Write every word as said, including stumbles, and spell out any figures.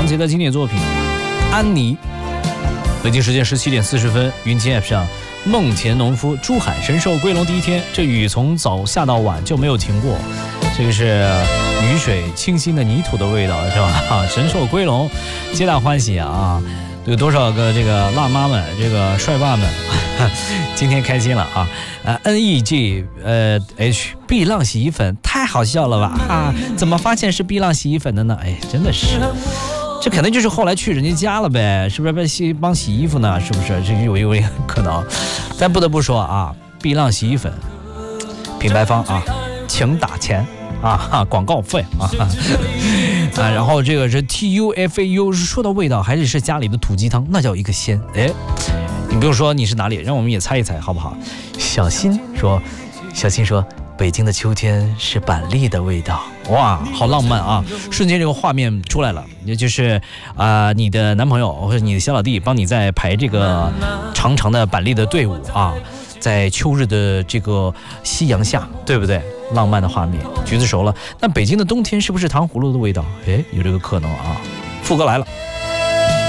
王杰的经典作品《安妮》。北京时间十七点四十分，云间 App 上，梦田农夫珠海神兽归笼第一天，这雨从早下到晚就没有停过。这个是雨水清新的泥土的味道，是吧？神兽归笼，皆大欢喜啊！有多少个这个辣妈们、这个帅爸们，今天开心了啊！呃 ，N E G 呃 H 碧浪洗衣粉太好笑了吧？啊，怎么发现是碧浪洗衣粉的呢？哎，真的是。这肯定就是后来去人家家了呗，是不是被洗帮洗衣服呢？是不是？这有有可能。但不得不说啊，碧浪洗衣粉品牌方啊，请打钱啊，广告费啊啊。然后这个是 T U F A U， 说到味道，还是是家里的土鸡汤，那叫一个鲜。哎，你不用说你是哪里，让我们也猜一猜好不好？小新说，小新说。北京的秋天是板栗的味道，哇，好浪漫啊！瞬间这个画面出来了，也就是啊、呃，你的男朋友或者你的小老弟帮你在排这个长长的板栗的队伍啊，在秋日的这个夕阳下，对不对？浪漫的画面，橘子熟了。那北京的冬天是不是糖葫芦的味道？哎，有这个可能啊。副歌来了。